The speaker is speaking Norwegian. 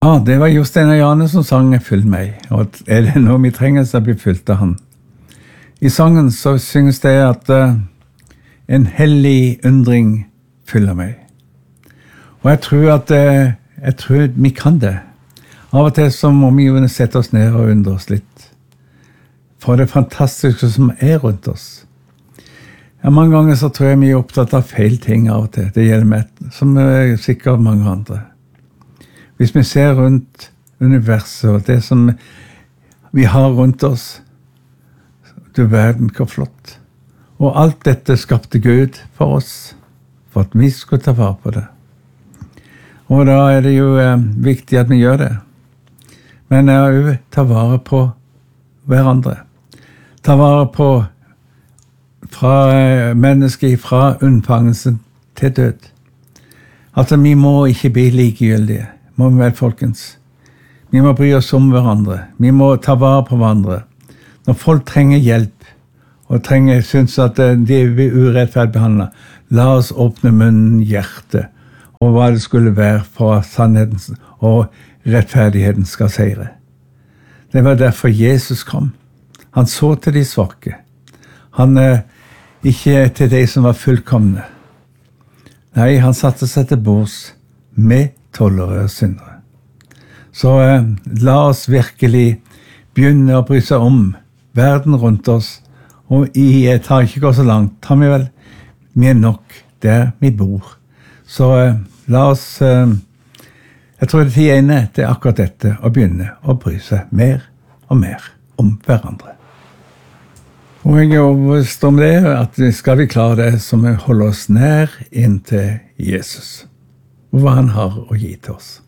Ja, det var Jostein og Jane som sang «Fyll meg», og er det noe vi trenger, så blir fylt av han. I sangen så synges det at en hellig undring fyller meg. Og jeg tror vi kan det. Av og til så må vi jo sette oss ned og undre oss litt. For det fantastiske som er rundt oss. Ja, mange ganger så tror jeg vi er opptatt av feil ting av og til. Det gjelder meg, som sikkert mange andre. Hvis vi ser rundt universet og det som vi har rundt oss, du verden hvor flott. Og alt dette skapte Gud for oss, for at vi skulle ta vare på det. Og da er det jo viktig at vi gjør det. Men jeg vil ta vare på hverandre. Ta vare på fra mennesket fra unnfangelsen til død. Altså, vi må ikke bli likegyldige. Må vi vel, folkens. Vi må bry oss om hverandre. Vi må ta vare på hverandre. Når folk trenger hjelp, og synes at de blir urettferdig behandlet, la oss åpne munnen, hjertet, og hva det skulle være for sannheten og rettferdigheten skal seire. Det var derfor Jesus kom. Han så til de svake. Han ikke til de som var fullkomne. Nei, han satte seg til bords med tollere og syndere. Så la oss virkelig begynne å bry seg om verden rundt oss, og jeg tar ikke gå så langt, tar vi vel mer nok der vi bor. Så la oss, jeg tror det er inne til akkurat dette, å begynne å bry seg mer og mer om hverandre. Og jeg er overbevist om det, at skal vi klare det, så må vi holde oss nær inn til Jesus, og hva han har å gi til oss.